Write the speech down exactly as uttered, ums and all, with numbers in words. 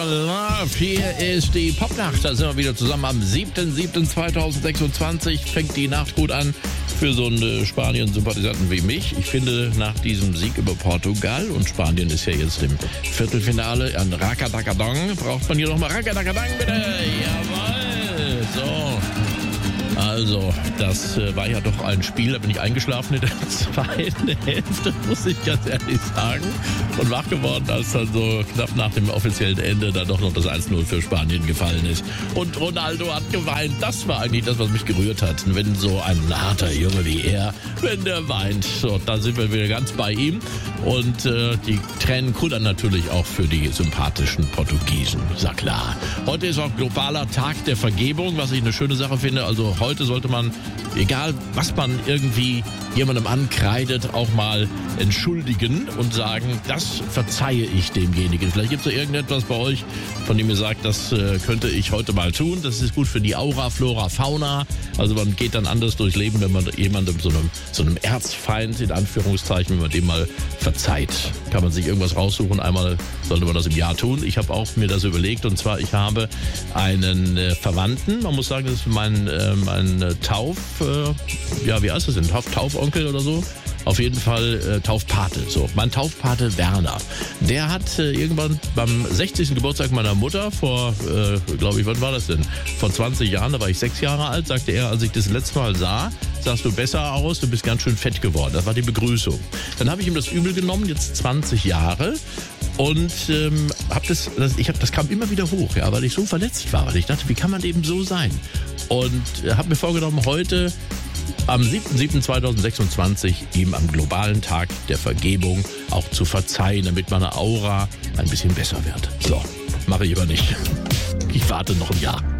Love. Hier ist die Popnacht. Da sind wir wieder zusammen am siebten siebten zweitausendsechsundzwanzig. Fängt die Nacht gut an für so einen Spanien-Sympathisanten wie mich. Ich finde, nach diesem Sieg über Portugal, und Spanien ist ja jetzt im Viertelfinale, an Rakadakadang, braucht man hier nochmal Rakadakadang, bitte. Jawohl. So. Also, das äh, war ja doch ein Spiel, da bin ich eingeschlafen in der zweiten Hälfte, muss ich ganz ehrlich sagen. Und wach geworden, als dann so knapp nach dem offiziellen Ende dann doch noch das eins null für Spanien gefallen ist. Und Ronaldo hat geweint. Das war eigentlich das, was mich gerührt hat. Wenn so ein harter Junge wie er, wenn der weint, so, da sind wir wieder ganz bei ihm. Und äh, die Tränen kullern natürlich auch für die sympathischen Portugiesen. Ist ja klar. Heute ist auch globaler Tag der Vergebung, was ich eine schöne Sache finde. Also heute sollte man, egal was man irgendwie jemandem ankreidet, auch mal entschuldigen und sagen, das verzeihe ich demjenigen. Vielleicht gibt es ja irgendetwas bei euch, von dem ihr sagt, das äh, könnte ich heute mal tun. Das ist gut für die Aura, Flora, Fauna. Also man geht dann anders durchs Leben, wenn man jemandem, so einem, so einem Erzfeind, in Anführungszeichen, wenn man dem mal verzeiht. Kann man sich irgendwas raussuchen. Einmal sollte man das im Jahr tun. Ich habe auch mir das überlegt, und zwar, ich habe einen äh, Verwandten, man muss sagen, das ist mein, äh, mein äh, Tauf, äh, ja, wie heißt das denn? Tauf, Taufonkel oder so? Auf jeden Fall äh, Taufpate. So, mein Taufpate Werner, der hat äh, irgendwann beim sechzigsten Geburtstag meiner Mutter vor, äh, glaube ich, wann war das denn? Vor zwanzig Jahren, da war ich sechs Jahre alt, sagte er, als ich das letzte Mal sah, sahst du besser aus, du bist ganz schön fett geworden. Das war die Begrüßung. Dann habe ich ihm das übel genommen, jetzt zwanzig Jahre. Und ähm, hab das, das, ich hab, das kam immer wieder hoch, ja, weil ich so verletzt war. Weil ich dachte, wie kann man eben so sein? Und äh, habe mir vorgenommen, heute am siebten siebten zweitausendsechsundzwanzig ihm am globalen Tag der Vergebung auch zu verzeihen, damit meine Aura ein bisschen besser wird. So, mache ich aber nicht. Ich warte noch ein Jahr.